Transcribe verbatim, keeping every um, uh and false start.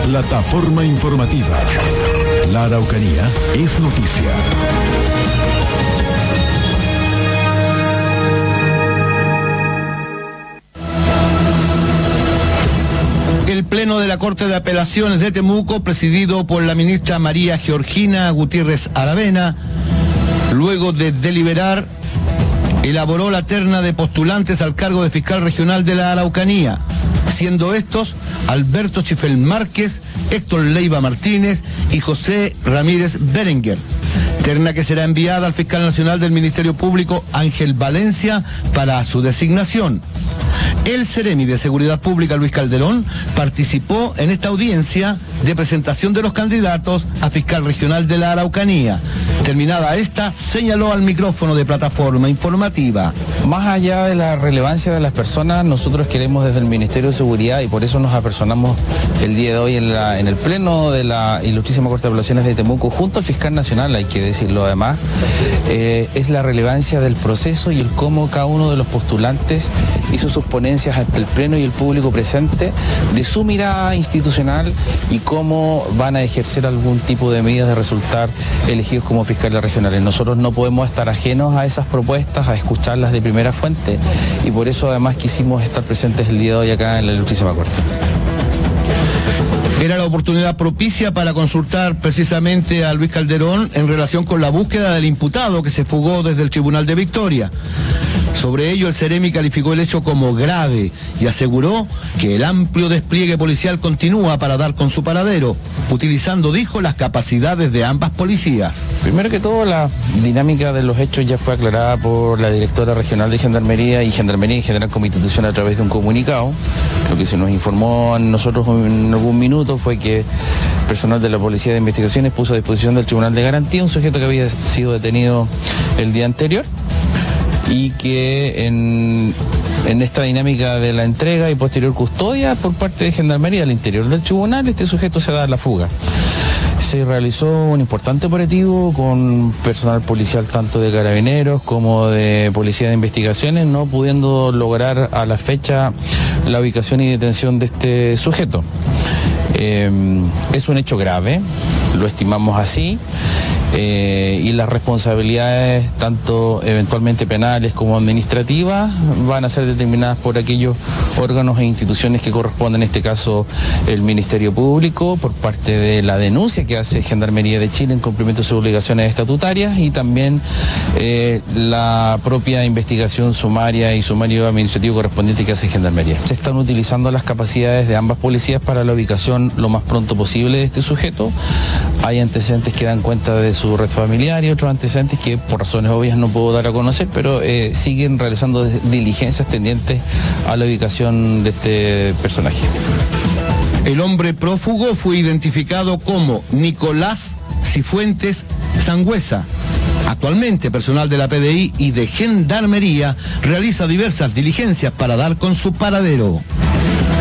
Plataforma informativa. La Araucanía es noticia. El Pleno de la Corte de Apelaciones de Temuco, presidido por la ministra María Georgina Gutiérrez Aravena, luego de deliberar, elaboró la terna de postulantes al cargo de fiscal regional de la Araucanía, siendo estos Alberto Chifel Márquez, Héctor Leiva Martínez y José Ramírez Berenguer. Terna que será enviada al fiscal nacional del Ministerio Público, Ángel Valencia, para su designación. El Seremi de Seguridad Pública, Luis Calderón, participó en esta audiencia de presentación de los candidatos a fiscal regional de la Araucanía. Terminada esta, señaló al micrófono de Plataforma Informativa. Más allá de la relevancia de las personas, nosotros queremos desde el Ministerio de Seguridad, y por eso nos apersonamos el día de hoy en, la, en el Pleno de la Ilustrísima Corte de Apelaciones de Temuco, junto al fiscal nacional, hay que decirlo además, eh, es la relevancia del proceso y el cómo cada uno de los postulantes hizo sus ponencias ante el Pleno y el público presente de su mirada institucional y cómo van a ejercer algún tipo de medidas de resultar elegidos como fiscales regionales. Nosotros no podemos estar ajenos a esas propuestas, a escucharlas de primera fuente, y por eso además quisimos estar presentes el día de hoy acá en la Ilustrísima Corte. Era la oportunidad propicia para consultar precisamente a Luis Calderón en relación con la búsqueda del imputado que se fugó desde el Tribunal de Victoria. Sobre ello, el Seremi calificó el hecho como grave y aseguró que el amplio despliegue policial continúa para dar con su paradero, utilizando, dijo, las capacidades de ambas policías. Primero que todo, la dinámica de los hechos ya fue aclarada por la directora regional de Gendarmería y Gendarmería en general como institución a través de un comunicado. Lo que se nos informó a nosotros en algún minuto fue que personal de la Policía de Investigaciones puso a disposición del Tribunal de Garantía un sujeto que había sido detenido el día anterior, y que en, en esta dinámica de la entrega y posterior custodia por parte de Gendarmería al interior del tribunal, este sujeto se da a la fuga. Se realizó un importante operativo con personal policial tanto de Carabineros como de Policía de Investigaciones, no pudiendo lograr a la fecha la ubicación y detención de este sujeto. Eh, es un hecho grave, lo estimamos así. Eh, y las responsabilidades, tanto eventualmente penales como administrativas, van a ser determinadas por aquellos órganos e instituciones que corresponden, en este caso el Ministerio Público, por parte de la denuncia que hace Gendarmería de Chile en cumplimiento de sus obligaciones estatutarias, y también eh, la propia investigación sumaria y sumario administrativo correspondiente que hace Gendarmería. Se están utilizando las capacidades de ambas policías para la ubicación lo más pronto posible de este sujeto. Hay antecedentes que dan cuenta de su red familiar y otros antecedentes que por razones obvias no puedo dar a conocer, pero eh, siguen realizando diligencias tendientes a la ubicación de este personaje. El hombre prófugo fue identificado como Nicolás Cifuentes Sangüesa. Actualmente, personal de la P D I y de Gendarmería realiza diversas diligencias para dar con su paradero.